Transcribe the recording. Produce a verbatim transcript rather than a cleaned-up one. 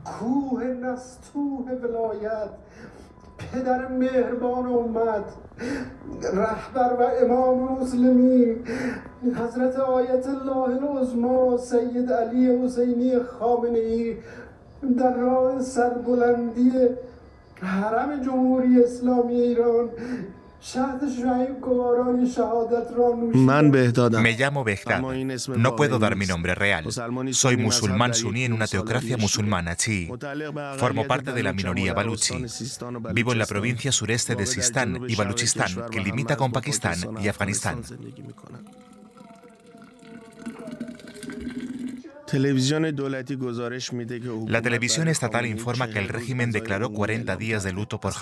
کوه نستوه ولایت، پدر مهربان امت، رهبر و امام مسلمین حضرت آیت الله العظما سید علی حسینی خامنه‌ای در راه سربلندی حرم جمهوری اسلامی ایران Me llamo Behdad. No puedo dar mi nombre real. Soy musulmán suní en una teocracia musulmana chií. Formo parte de la minoría baluchi. Vivo en la provincia sureste de Sistán y Baluchistán, que limita con Pakistán y Afganistán. La televisión estatal informa que el régimen declaró cuarenta días de luto por